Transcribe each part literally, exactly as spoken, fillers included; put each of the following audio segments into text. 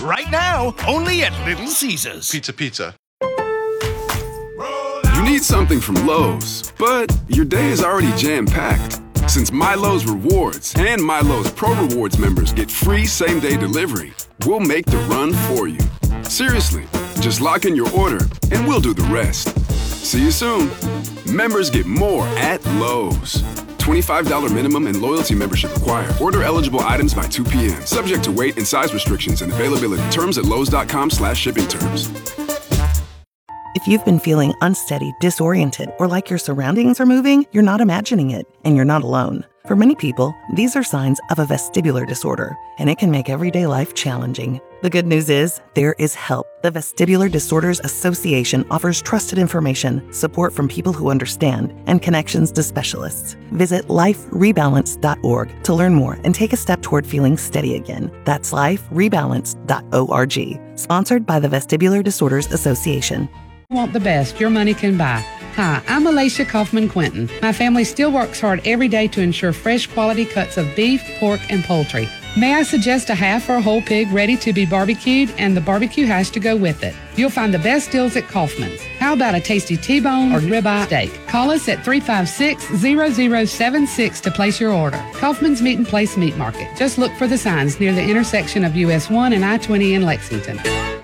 Right now, only at Little Caesars. Pizza, pizza. You need something from Lowe's, but your day is already jam-packed. Since MyLowe's Rewards and MyLowe's Pro Rewards members get free same-day delivery, we'll make the run for you. Seriously, just lock in your order and we'll do the rest. See you soon. Members get more at Lowe's. twenty-five dollars minimum and loyalty membership required. Order eligible items by two p.m. Subject to weight and size restrictions and availability. Terms at lowes.com slash shipping terms. If you've been feeling unsteady, disoriented, or like your surroundings are moving, you're not imagining it, and you're not alone. For many people, these are signs of a vestibular disorder, and it can make everyday life challenging. The good news is, there is help. The Vestibular Disorders Association offers trusted information, support from people who understand, and connections to specialists. Visit life rebalance dot org to learn more and take a step toward feeling steady again. That's life rebalance dot org. Sponsored by the Vestibular Disorders Association. Want the best your money can buy. Hi, I'm Alicia Kaufman Quinton. My family still works hard every day to ensure fresh quality cuts of beef, pork, and poultry. May I suggest a half or a whole pig ready to be barbecued and the barbecue hash to go with it? You'll find the best deals at Kaufman's. How about a tasty T-bone or ribeye steak? Call us at three five six, zero zero seven six to place your order. Kaufman's Meat and Place Meat Market. Just look for the signs near the intersection of U S one and I twenty in Lexington.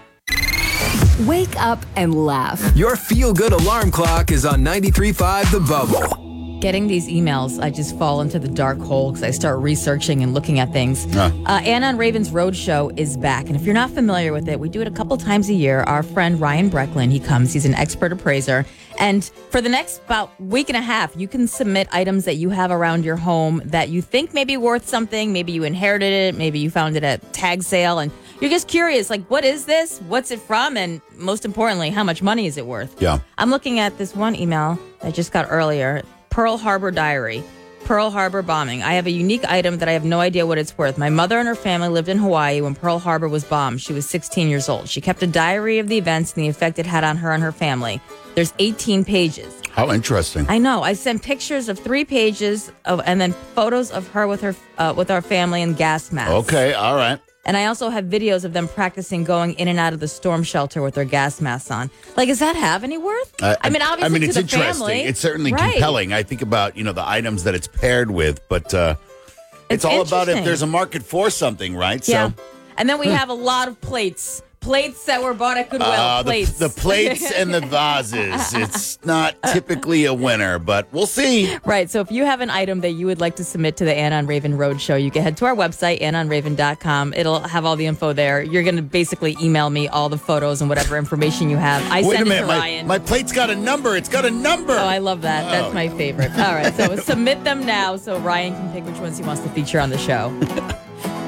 Wake up and laugh. Your feel-good alarm clock is on ninety-three point five The Bubble. Getting these emails, I just fall into the dark hole because I start researching and looking at things. Uh. Uh, Anna and Raven's Roadshow is back. And if you're not familiar with it, we do it a couple times a year. Our friend Ryan Brecklin, he comes. He's an expert appraiser. And for the next about week and a half, you can submit items that you have around your home that you think may be worth something. Maybe you inherited it. Maybe you found it at tag sale. And you're just curious, like, what is this? What's it from? And most importantly, how much money is it worth? Yeah. I'm looking at this one email I just got earlier. Pearl Harbor Diary. Pearl Harbor bombing. I have a unique item that I have no idea what it's worth. My mother and her family lived in Hawaii when Pearl Harbor was bombed. She was sixteen years old. She kept a diary of the events and the effect it had on her and her family. There's eighteen pages. How interesting. I know. I sent pictures of three pages of, and then photos of her with her uh, with our family in gas masks. Okay, all right. And I also have videos of them practicing going in and out of the storm shelter with their gas masks on. Like, does that have any worth? Uh, I mean, obviously, I mean, to it's the interesting. family, It's certainly right. compelling. I think about, you know, the items that it's paired with, but uh, it's, It's all about if interesting. there's a market for something, right? Yeah. So, And then we have a lot of plates. Plates that were bought at Goodwill. uh, the, plates. the plates and the vases. It's not typically a winner, but we'll see. Right. So if you have an item that you would like to submit to the Anna and Raven Roadshow, you can head to our website, anna and raven dot com. It'll have all the info there. You're going to basically email me all the photos and whatever information you have. I Wait send a it minute. to My, Ryan. my plate's got a number. It's got a number. Oh, I love that. That's Oh. my favorite. All right. So submit them now so Ryan can pick which ones he wants to feature on the show.